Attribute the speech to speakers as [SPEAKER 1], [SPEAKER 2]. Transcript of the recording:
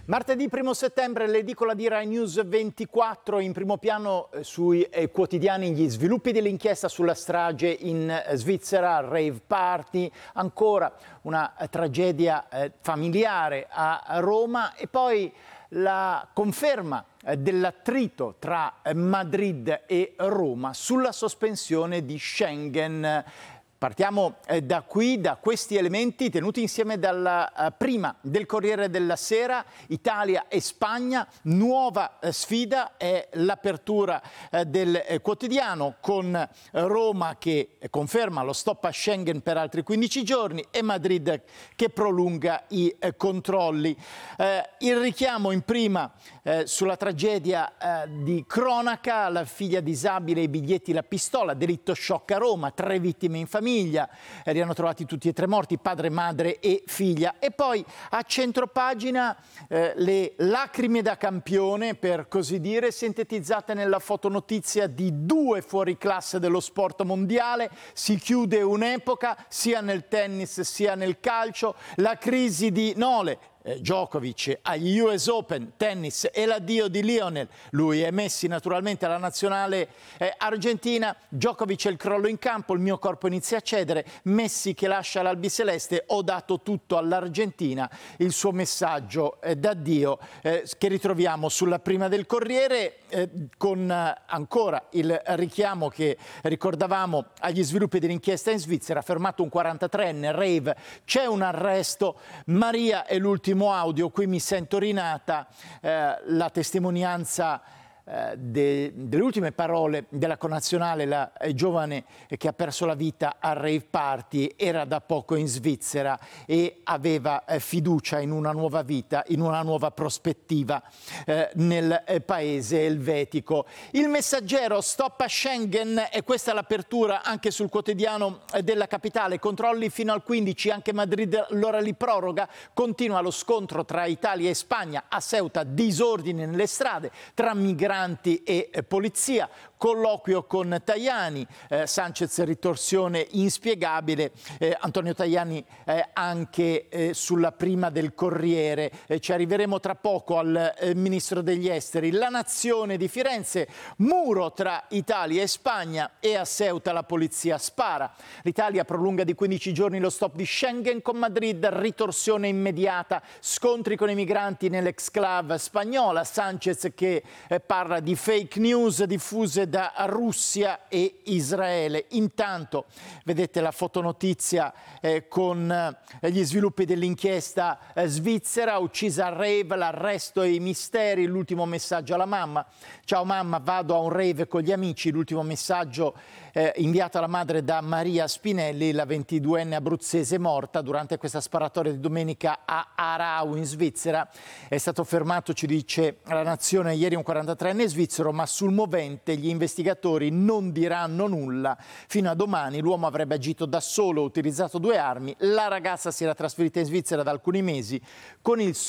[SPEAKER 1] Martedì 1 settembre, l'edicola di Rai News 24, in primo piano sui quotidiani gli sviluppi dell'inchiesta sulla strage in Svizzera, rave party, ancora una tragedia familiare a Roma e poi la conferma dell'attrito tra Madrid e Roma sulla sospensione di Schengen. Partiamo da qui, da questi elementi tenuti insieme dalla prima del Corriere della Sera, Italia e Spagna, nuova sfida è l'apertura del quotidiano con Roma che conferma lo stop a Schengen per altri 15 giorni e Madrid che prolunga i controlli. Il richiamo in prima sulla tragedia di cronaca, la figlia disabile, i biglietti, la pistola, delitto shock a Roma, 3 vittime in famiglia. Erano trovati tutti e 3 morti, padre, madre e figlia. E poi a centropagina le lacrime da campione, per così dire, sintetizzate nella fotonotizia di 2 fuoriclasse dello sport mondiale. Si chiude un'epoca sia nel tennis sia nel calcio. La crisi di Nole, Djokovic agli US Open tennis e l'addio di Lionel, lui e Messi naturalmente alla nazionale argentina. Djokovic e il crollo in campo, il mio corpo inizia a cedere, Messi che lascia l'albiceleste, ho dato tutto all'Argentina, il suo messaggio d'addio che ritroviamo sulla prima del Corriere con ancora il richiamo che ricordavamo agli sviluppi dell'inchiesta in Svizzera. Fermato un 43enne, rave, c'è un arresto, Maria è l'ultimo audio, qui mi sento rinata, la testimonianza delle ultime parole della connazionale, la giovane che ha perso la vita al rave party, era da poco in Svizzera e aveva fiducia in una nuova vita, in una nuova prospettiva nel paese elvetico. Il Messaggero, stop a Schengen, e questa è l'apertura anche sul quotidiano della capitale, controlli fino al 15, anche Madrid l'ora li proroga, continua lo scontro tra Italia e Spagna, a Ceuta disordine nelle strade tra migranti e polizia, colloquio con Tajani, Sanchez ritorsione inspiegabile, Antonio Tajani anche sulla prima del Corriere, ci arriveremo tra poco al ministro degli esteri. La Nazione di Firenze, muro tra Italia e Spagna e a Ceuta la polizia spara. L'Italia prolunga di 15 giorni lo stop di Schengen con Madrid, ritorsione immediata, scontri con i migranti nell'exclave spagnola, Sanchez che parla di fake news diffuse da Russia e Israele. Intanto vedete la fotonotizia con gli sviluppi dell'inchiesta svizzera, uccisa al rave, l'arresto e i misteri, l'ultimo messaggio alla mamma. Ciao mamma, vado a un rave con gli amici, l'ultimo messaggio inviato alla madre da Maria Spinelli, la 22enne abruzzese morta durante questa sparatoria di domenica a Aarau in Svizzera. È stato fermato, ci dice la Nazione, ieri un 43enne svizzero, ma sul movente gli investigatori non diranno nulla. Fino a domani l'uomo avrebbe agito da solo, utilizzato 2 armi. La ragazza si era trasferita in Svizzera da alcuni mesi con il